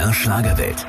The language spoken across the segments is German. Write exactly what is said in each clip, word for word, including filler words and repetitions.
der Schlagerwelt.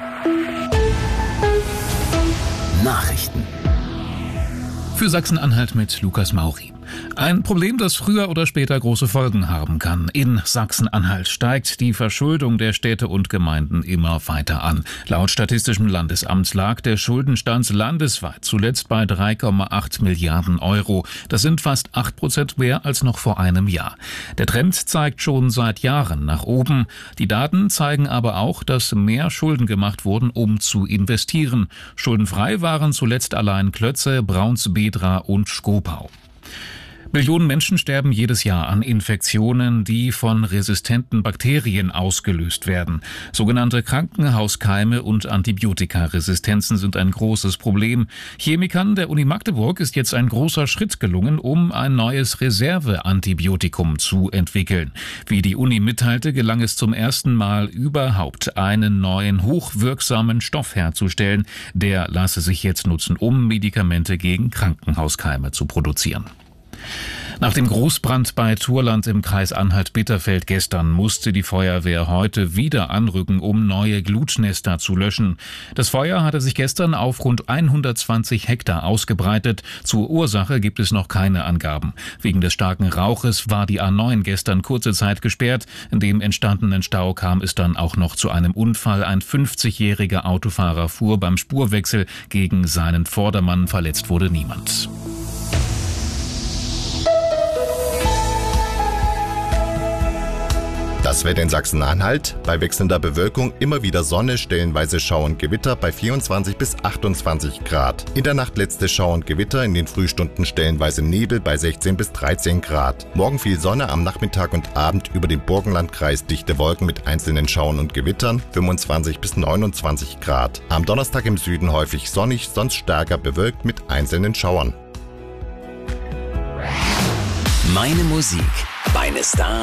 Nachrichten. Für Sachsen-Anhalt mit Lukas Mauri. Ein Problem, das früher oder später große Folgen haben kann. In Sachsen-Anhalt steigt die Verschuldung der Städte und Gemeinden immer weiter an. Laut Statistischem Landesamt lag der Schuldenstand landesweit zuletzt bei drei Komma acht Milliarden Euro. Das sind fast acht Prozent mehr als noch vor einem Jahr. Der Trend zeigt schon seit Jahren nach oben. Die Daten zeigen aber auch, dass mehr Schulden gemacht wurden, um zu investieren. Schuldenfrei waren zuletzt allein Klötze, Braunsbedra und Schkopau. Millionen Menschen sterben jedes Jahr an Infektionen, die von resistenten Bakterien ausgelöst werden. Sogenannte Krankenhauskeime und Antibiotikaresistenzen sind ein großes Problem. Chemikern der Uni Magdeburg ist jetzt ein großer Schritt gelungen, um ein neues Reserveantibiotikum zu entwickeln. Wie die Uni mitteilte, gelang es zum ersten Mal überhaupt, einen neuen hochwirksamen Stoff herzustellen. Der lasse sich jetzt nutzen, um Medikamente gegen Krankenhauskeime zu produzieren. Nach dem Großbrand bei Thurland im Kreis Anhalt-Bitterfeld gestern musste die Feuerwehr heute wieder anrücken, um neue Glutnester zu löschen. Das Feuer hatte sich gestern auf rund hundertzwanzig Hektar ausgebreitet. Zur Ursache gibt es noch keine Angaben. Wegen des starken Rauches war die A neun gestern kurze Zeit gesperrt. In dem entstandenen Stau kam es dann auch noch zu einem Unfall. Ein fünfzigjähriger Autofahrer fuhr beim Spurwechsel gegen seinen Vordermann. Verletzt wurde niemand. Das Wetter in Sachsen-Anhalt: bei wechselnder Bewölkung immer wieder Sonne, stellenweise Schauer und Gewitter bei vierundzwanzig bis achtundzwanzig Grad. In der Nacht letzte Schauer und Gewitter, in den Frühstunden stellenweise Nebel bei sechzehn bis dreizehn Grad. Morgen viel Sonne, am Nachmittag und Abend über dem Burgenlandkreis dichte Wolken mit einzelnen Schauern und Gewittern, fünfundzwanzig bis neunundzwanzig Grad. Am Donnerstag im Süden häufig sonnig, sonst stärker bewölkt mit einzelnen Schauern. Meine Musik, meine Stars.